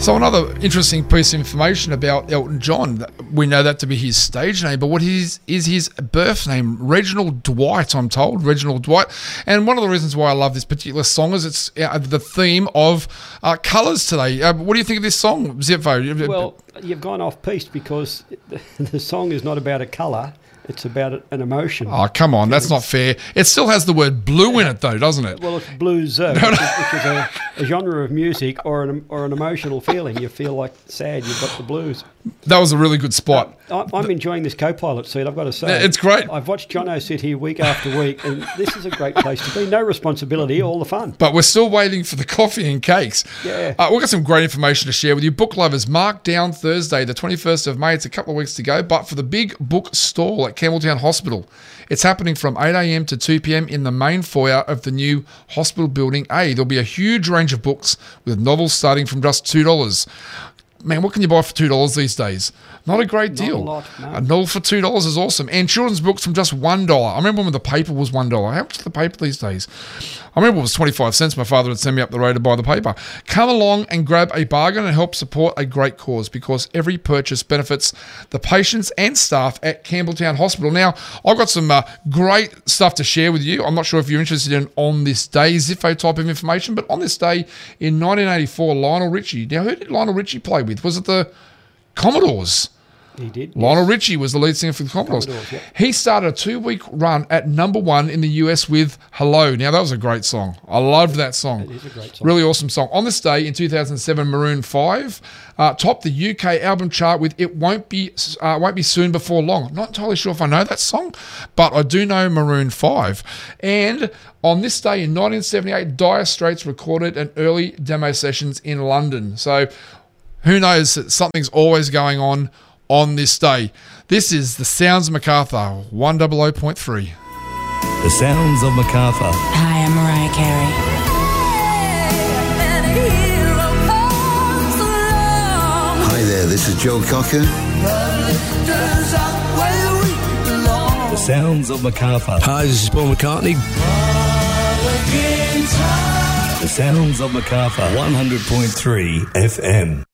So another interesting piece of information about Elton John. We know that to be his stage name, but what is his birth name? Reginald Dwight, I'm told. Reginald Dwight. And one of the reasons why I love this particular song is it's the theme of colours today. What do you think of this song, Zippo? Well, you've gone off-piste because the song is not about a colour. It's about an emotion. Oh, come on. That's not fair. It still has the word blue in it, though, doesn't it? Well, it's blues, which is a genre of music or an emotional feeling. You feel like sad, you've got the blues. That was a really good spot. I'm enjoying this co-pilot seat, I've got to say. It's great. I've watched Jono sit here week after week, and this is a great place to be. No responsibility, all the fun. But we're still waiting for the coffee and cakes. Yeah. We've got some great information to share with you. Book lovers, mark down Thursday, the 21st of May. It's a couple of weeks to go, but for the big book stall at Campbelltown Hospital. It's happening from 8 a.m. to 2 p.m. in the main foyer of the new hospital building A. There'll be a huge range of books with novels starting from just $2. Man, what can you buy for $2 these days? Not a great deal. Not a lot, no. A novel for $2 is awesome. And children's books from just $1. I remember when the paper was $1. How much is the paper these days? I remember it was 25 cents. My father would send me up the road to buy the paper. Come along and grab a bargain and help support a great cause, because every purchase benefits the patients and staff at Campbelltown Hospital. Now, I've got some great stuff to share with you. I'm not sure if you're interested in On This Day, Ziffo type of information, but on this day in 1984, Lionel Richie. Now, who did Lionel Richie play with? Was it the Commodores? He did. Lionel Richie was the lead singer for the Commodores. Yeah. He started a 2-week run at number 1 in the US with Hello. Now, that was a great song. I loved that song. It is a great song. Really awesome song. On this day in 2007, Maroon 5 topped the UK album chart with It Won't Be Soon Before Long. Not entirely sure if I know that song, but I do know Maroon 5. And on this day in 1978, Dire Straits recorded an early demo sessions in London. So who knows, something's always going on this day. This is The Sounds of Macarthur, 100.3. The Sounds of Macarthur. Hi, I'm Mariah Carey. Hi there, this is Joe Cocker. The Sounds of Macarthur. Hi, this is Paul McCartney. The Sounds of Macarthur, 100.3 FM.